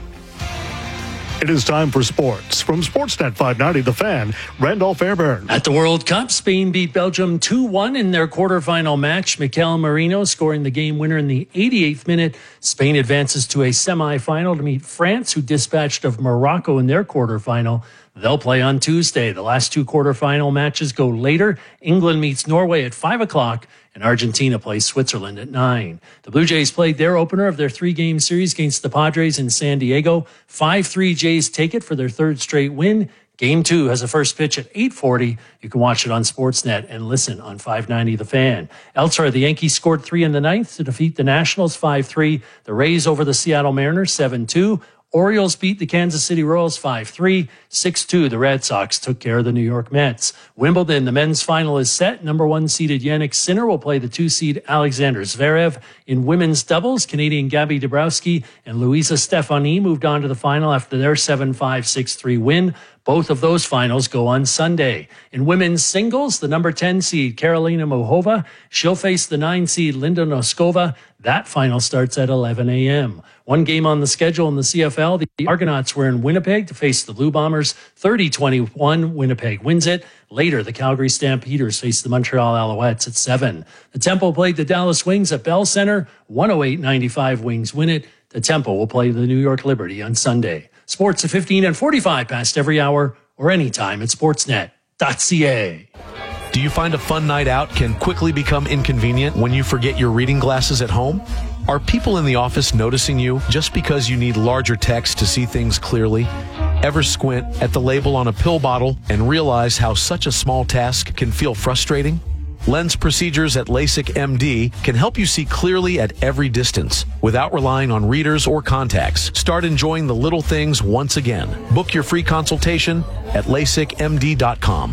It is time for sports. From Sportsnet five ninety, The Fan, Randolph Fairbairn. At the World Cup, Spain beat Belgium two one in their quarterfinal match. Mikel Merino scoring the game winner in the eighty-eighth minute. Spain advances to a semifinal to meet France, who dispatched of Morocco in their quarterfinal. They'll play on Tuesday. The last two quarterfinal matches go later. England meets Norway at five o'clock, and Argentina plays Switzerland at nine. The Blue Jays played their opener of their three-game series against the Padres in San Diego. five three Jays take it for their third straight win. Game two has a first pitch at eight forty. You can watch it on Sportsnet and listen on five ninety The Fan. Elsewhere, the Yankees scored three in the ninth to defeat the Nationals five three. The Rays over the Seattle Mariners seven two. Orioles beat the Kansas City Royals five three. six two, the Red Sox took care of the New York Mets. Wimbledon, the men's final is set. Number one seeded Jannik Sinner will play the two seed Alexander Zverev. In women's doubles, Canadian Gabby Dabrowski and Luisa Stefani moved on to the final after their seven five, six three win. Both of those finals go on Sunday. In women's singles, the number ten seed Karolina Muchova, she'll face the nine seed Linda Noskova. That final starts at eleven a.m. One game on the schedule in the C F L. The Argonauts were in Winnipeg to face the Blue Bombers. thirty twenty-one, Winnipeg wins it. Later, the Calgary Stampeders face the Montreal Alouettes at seven. The Tempo played the Dallas Wings at Bell Center. one oh eight ninety-five, Wings win it. The Tempo will play the New York Liberty on Sunday. Sports at fifteen and forty-five past every hour or anytime at sportsnet dot c a. Do you find a fun night out can quickly become inconvenient when you forget your reading glasses at home? Are people in the office noticing you just because you need larger text to see things clearly? Ever squint at the label on a pill bottle and realize how such a small task can feel frustrating? Lens procedures at LASIK M D can help you see clearly at every distance without relying on readers or contacts. Start enjoying the little things once again. Book your free consultation at lasik m d dot com.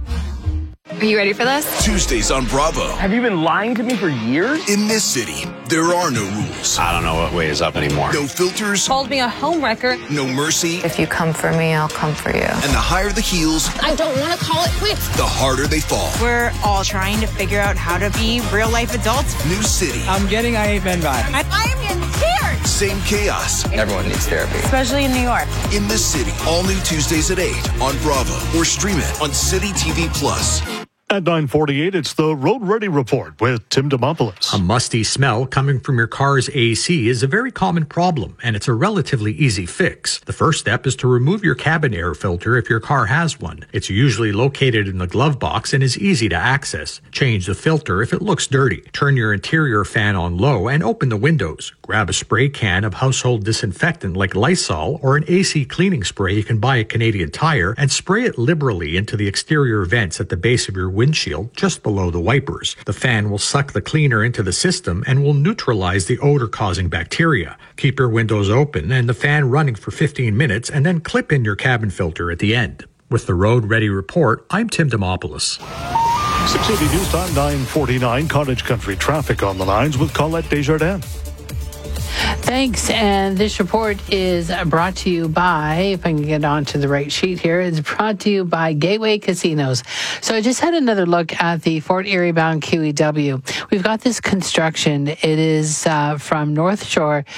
Are you ready for this? Tuesdays on Bravo. Have you been lying to me for years? In this city, there are no rules. I don't know what way is up anymore. No filters. Called me a homewrecker. No mercy. If you come for me, I'll come for you. And the higher the heels, I don't want to call it quits. the harder they fall. We're all trying to figure out how to be real life adults. New city. I'm getting I Ain't Been vibe. I, I am getting scared. Same chaos. Everyone needs therapy. Especially in New York. In this city. All new Tuesdays at eight on Bravo. Or stream it on City T V Plus. At nine forty-eight, it's the Road Ready Report with Tim Demopoulos. A musty smell coming from your car's A C is a very common problem, and it's a relatively easy fix. The first step is to remove your cabin air filter if your car has one. It's usually located in the glove box and is easy to access. Change the filter if it looks dirty. Turn your interior fan on low and open the windows. Grab a spray can of household disinfectant like Lysol or an A C cleaning spray you can buy at Canadian Tire and spray it liberally into the exterior vents at the base of your windshield just below the wipers. The fan will suck the cleaner into the system and will neutralize the odor-causing bacteria. Keep your windows open and the fan running for fifteen minutes and then clip in your cabin filter at the end. With the Road Ready Report, I'm Tim Demopoulos. six eighty News Time, nine forty-nine. Cottage Country traffic on the lines with Colette Desjardins. Thanks. And this report is brought to you by, if I can get onto the right sheet here, it's brought to you by Gateway Casinos. So I just had another look at the Fort Erie bound Q E W. We've got this construction. It is uh, from North Shore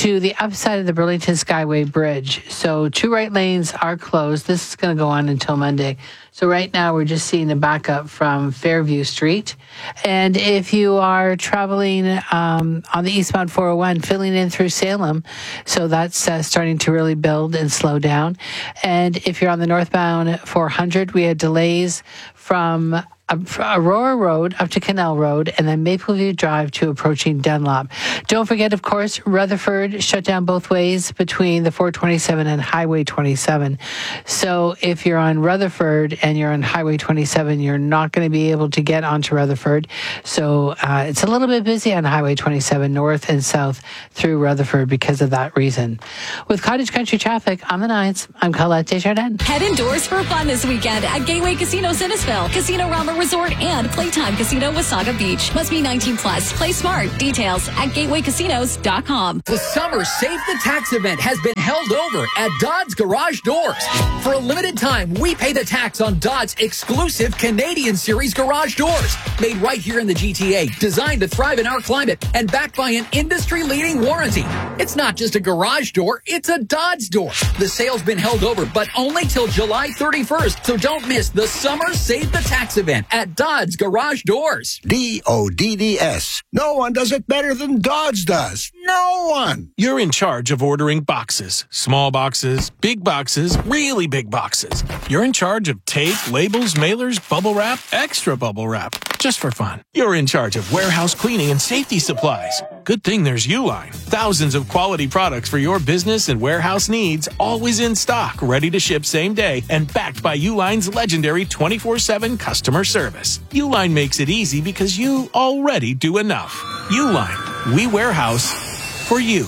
to the upside of the Burlington Skyway Bridge. So two right lanes are closed. This is going to go on until Monday. So right now we're just seeing a backup from Fairview Street. And if you are traveling um, on the eastbound four oh one, filling in through Salem, so that's uh, starting to really build and slow down. And if you're on the northbound four hundred, we had delays from Aurora Road up to Canal Road, and then Mapleview Drive to approaching Dunlop. Don't forget, of course, Rutherford shut down both ways between the four twenty-seven and Highway twenty-seven. So if you're on Rutherford and you're on Highway twenty-seven, you're not going to be able to get onto Rutherford. So uh, it's a little bit busy on Highway twenty-seven, north and south through Rutherford because of that reason. With Cottage Country traffic on the nines, I'm Colette Desjardins. Head indoors for fun this weekend at Gateway Casino Sinnesville, Casino Rama Resort, and Playtime Casino Wasaga Beach. Must be nineteen plus. Play smart. Details at gateway casinos dot com. The Summer Save the Tax event has been held over at Dodds Garage Doors. For a limited time, we pay the tax on Dodds exclusive Canadian Series garage doors. Made right here in the G T A, designed to thrive in our climate, and backed by an industry-leading warranty. It's not just a garage door, it's a Dodds door. The sale's been held over, but only till July thirty-first, so don't miss the Summer Save the Tax event at Dodds Garage Doors. D O D D S. No one does it better than Dodds does. No one. You're in charge of ordering boxes. Small boxes, big boxes, really big boxes. You're in charge of tape, labels, mailers, bubble wrap, extra bubble wrap. Just for fun. You're in charge of warehouse cleaning and safety supplies. Good thing there's Uline. Thousands of quality products for your business and warehouse needs, always in stock, ready to ship same day, and backed by Uline's legendary twenty-four seven customer service. Uline makes it easy because you already do enough. Uline. We warehouse for you.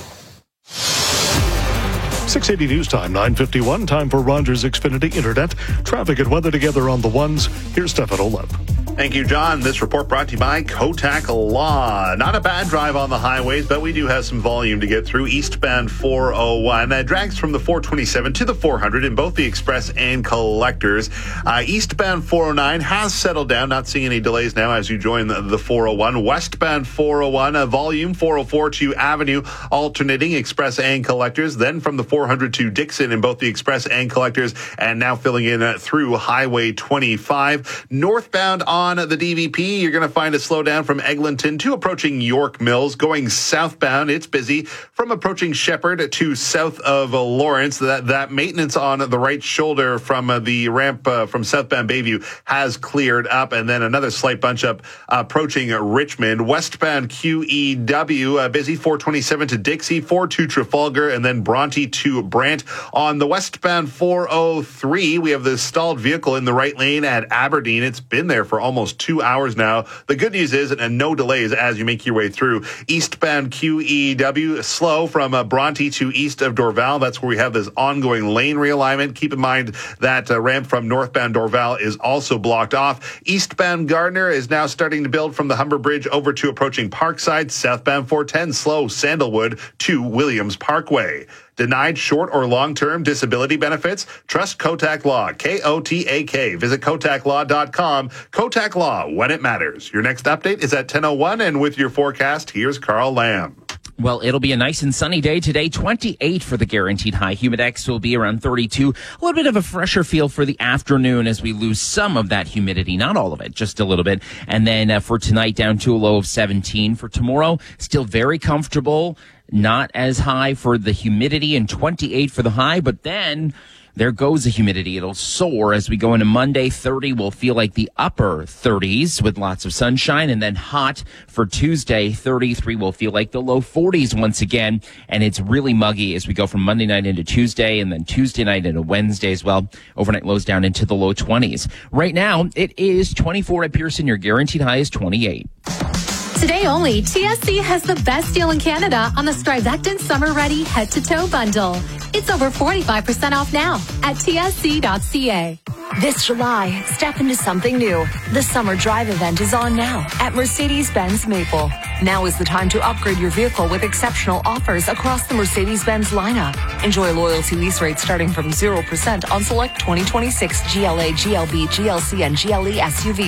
six eighty News Time, nine fifty-one. Time for Rogers Xfinity Internet. Traffic and weather together on the ones. Here's Stefan Olep. Thank you, John. This report brought to you by Kotak Law. Not a bad drive on the highways, but we do have some volume to get through. Eastbound four oh one uh, drags from the four twenty-seven to the four hundred in both the express and collectors. Uh, eastbound four oh nine has settled down. Not seeing any delays now as you join the, the four oh one. Westbound four oh one, uh, volume four oh four to Avenue, alternating express and collectors. Then from the four hundred to Dixon in both the express and collectors, and now filling in uh, through Highway twenty-five. Northbound on On the D V P, you're going to find a slowdown from Eglinton to approaching York Mills. Going southbound, it's busy from approaching Shepherd to south of uh, Lawrence. That that maintenance on the right shoulder from uh, the ramp uh, from southbound Bayview has cleared up, and then another slight bunch up uh, approaching uh, Richmond. Westbound Q E W, uh, busy four twenty-seven to Dixie, four to Trafalgar, and then Bronte to Brant. On the westbound four oh three, we have the stalled vehicle in the right lane at Aberdeen. It's been there for almost Almost two hours now. The good news is, and no delays as you make your way through. Eastbound Q E W, slow from uh, Bronte to east of Dorval. That's where we have this ongoing lane realignment. Keep in mind that uh, ramp from northbound Dorval is also blocked off. Eastbound Gardner is now starting to build from the Humber Bridge over to approaching Parkside. Southbound four ten, slow Sandalwood to Williams Parkway. Denied short or long-term disability benefits? Trust Kotak Law, K O T A K. Visit kotak law dot com. Kotak Law, when it matters. Your next update is at ten oh one, and with your forecast, here's Carl Lamb. Well, it'll be a nice and sunny day today. twenty-eight for the guaranteed high. Humidex will be around thirty-two. A little bit of a fresher feel for the afternoon as we lose some of that humidity. Not all of it, just a little bit. And then uh, for tonight, down to a low of seventeen. For tomorrow, still very comfortable. Not as high for the humidity, and twenty-eight for the high. But then there goes the humidity. It'll soar as we go into Monday. thirty will feel like the upper thirties with lots of sunshine, and then hot for Tuesday. thirty-three will feel like the low forties once again, and it's really muggy as we go from Monday night into Tuesday, and then Tuesday night into Wednesday as well. Overnight lows down into the low twenties. Right now, it is twenty-four at Pearson. Your guaranteed high is twenty-eight. Today only, T S C has the best deal in Canada on the Strivectin Summer Ready Head-to-Toe Bundle. It's over forty-five percent off now at T S C dot C A. This July, step into something new. The Summer Drive event is on now at Mercedes-Benz Maple. Now is the time to upgrade your vehicle with exceptional offers across the Mercedes-Benz lineup. Enjoy loyalty lease rates starting from zero percent on select twenty twenty-six G L A, G L B, G L C, and G L E S U Vs.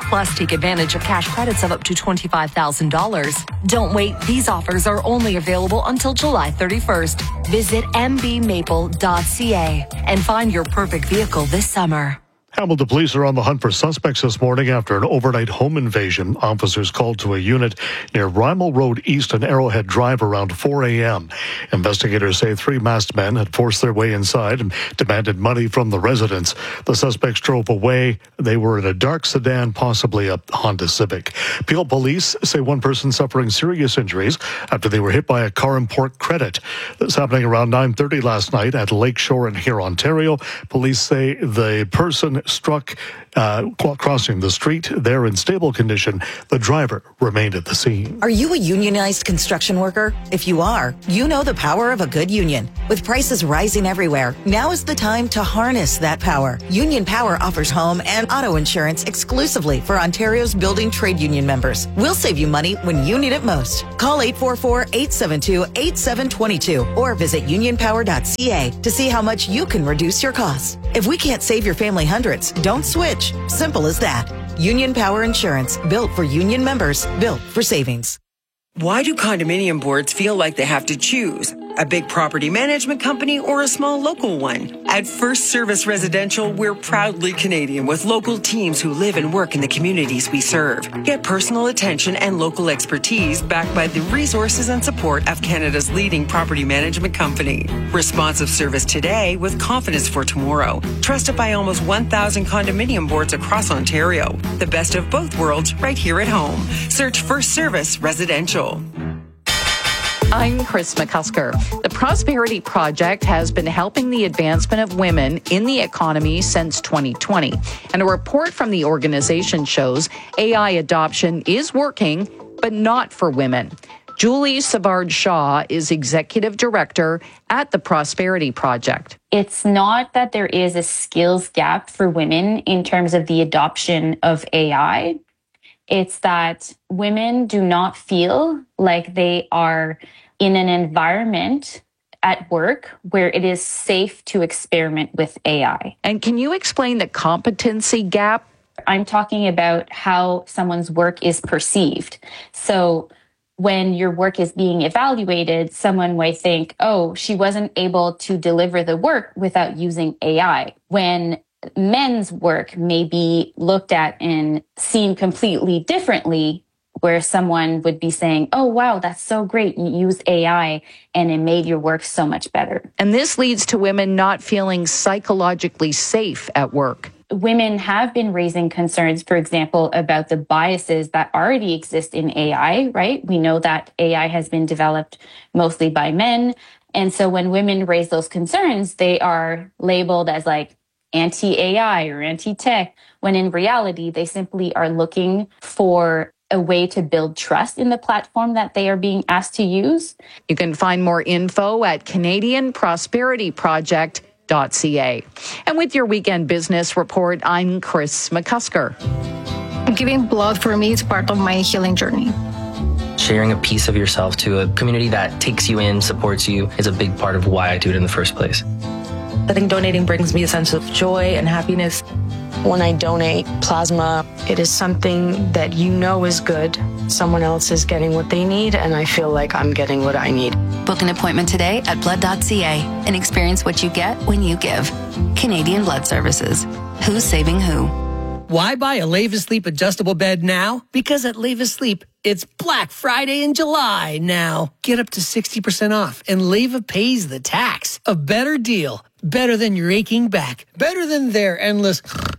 Plus, take advantage of cash credits of up to twenty-five thousand dollars. Don't wait. These offers are only available until July thirty-first. Visit m b maple dot c a and find your perfect vehicle this summer. Hamilton police are on the hunt for suspects this morning after an overnight home invasion. Officers called to a unit near Rymel Road East and Arrowhead Drive around four a.m. Investigators say three masked men had forced their way inside and demanded money from the residents. The suspects drove away. They were in a dark sedan, possibly a Honda Civic. Peel police say one person suffering serious injuries after they were hit by a car in Port Credit. This happening around nine thirty last night at Lakeshore in here, Ontario. Police say the person struck uh, while crossing the street. They're in stable condition. The driver remained at the scene. Are you a unionized construction worker? If you are, you know the power of a good union. With prices rising everywhere, now is the time to harness that power. Union Power offers home and auto insurance exclusively for Ontario's building trade union members. We'll save you money when you need it most. Call eight four four, eight seven two, eight seven two two or visit union power dot c a to see how much you can reduce your costs. If we can't save your family hundreds, don't switch. Simple as that. Union Power Insurance, built for union members, built for savings. Why do condominium boards feel like they have to choose? A big property management company or a small local one? At First Service Residential, we're proudly Canadian with local teams who live and work in the communities we serve. Get personal attention and local expertise backed by the resources and support of Canada's leading property management company. Responsive service today with confidence for tomorrow. Trusted by almost one thousand condominium boards across Ontario. The best of both worlds right here at home. Search First Service Residential. I'm Chris McCusker. The Prosperity Project has been helping the advancement of women in the economy since twenty twenty. And a report from the organization shows A I adoption is working, but not for women. Julie Savard-Shaw is Executive Director at the Prosperity Project. It's not that there is a skills gap for women in terms of the adoption of A I. It's that women do not feel like they are in an environment at work where it is safe to experiment with A I. And can you explain the competency gap? I'm talking about how someone's work is perceived. So when your work is being evaluated, someone might think, oh, she wasn't able to deliver the work without using A I. When men's work may be looked at and seen completely differently, where someone would be saying, oh, wow, that's so great. You used A I and it made your work so much better. And this leads to women not feeling psychologically safe at work. Women have been raising concerns, for example, about the biases that already exist in A I, right? We know that A I has been developed mostly by men. And so when women raise those concerns, they are labeled as like anti-A I or anti-tech, when in reality, they simply are looking for a way to build trust in the platform that they are being asked to use. You can find more info at Canadian Prosperity Project dot c a. And with your weekend business report, I'm Chris McCusker. Giving blood for me is part of my healing journey. Sharing a piece of yourself to a community that takes you in, supports you, is a big part of why I do it in the first place. I think donating brings me a sense of joy and happiness. When I donate plasma, it is something that you know is good. Someone else is getting what they need, and I feel like I'm getting what I need. Book an appointment today at blood dot c a and experience what you get when you give. Canadian Blood Services. Who's saving who? Why buy a Leva Sleep adjustable bed now? Because at Leva Sleep, it's Black Friday in July now. Get up to sixty percent off, and Leva pays the tax. A better deal. Better than your aching back. Better than their endless...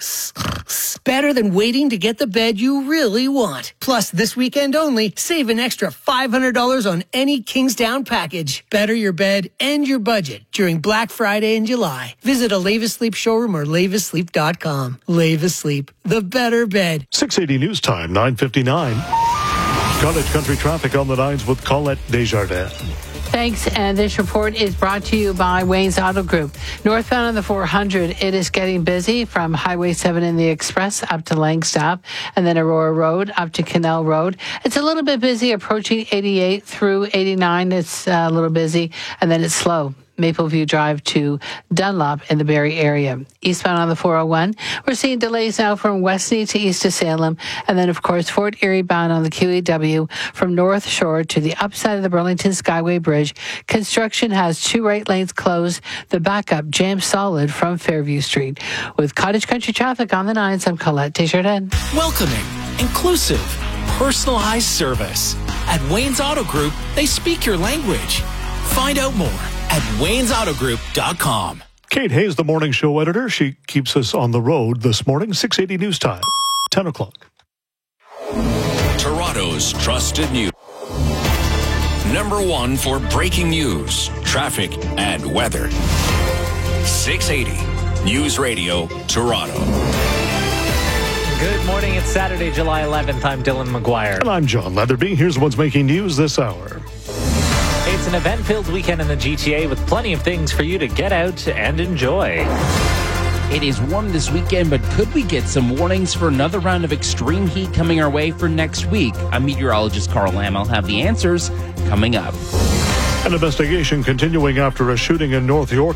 Better than waiting to get the bed you really want. Plus, this weekend only, save an extra five hundred dollars on any Kingsdown package. Better your bed and your budget during Black Friday in July. Visit a Leva Sleep showroom or leva sleep dot com. Leva Sleep, the better bed. six eighty News Time, nine fifty-nine. Cottage Country traffic on the nines with Colette Desjardins. Thanks, and this report is brought to you by Wayne's Auto Group. Northbound on the four hundred, it is getting busy from Highway seven in the Express up to Langstaff, and then Aurora Road up to Canal Road. It's a little bit busy approaching eighty-eight through eighty-nine. It's uh, a little busy, and then it's slow Mapleview Drive to Dunlop in the Barrie area. Eastbound on the four oh one, we're seeing delays now from Westney to east of Salem, and then, of course, Fort Erie bound on the Q E W from North Shore to the upside of the Burlington Skyway Bridge. Construction has two right lanes closed. The backup jammed solid from Fairview Street. With Cottage Country traffic on the nines, I'm Colette Desjardins. Welcoming, inclusive, personalized service. At Wayne's Auto Group, they speak your language. Find out more at waynes auto group dot com. Kate Hayes, the morning show editor. She keeps us on the road this morning. six eighty news time, ten o'clock. Toronto's trusted news. Number one for breaking news, traffic, and weather. six eighty News Radio, Toronto. Good morning. It's Saturday, July eleventh. I'm Dylan McGuire. And I'm John Leatherby. Here's what's making news this hour. It's an event-filled weekend in the G T A with plenty of things for you to get out and enjoy. It is warm this weekend, but could we get some warnings for another round of extreme heat coming our way for next week? I'm meteorologist Carl Lamb. I'll have the answers coming up. An investigation continuing after a shooting in North York.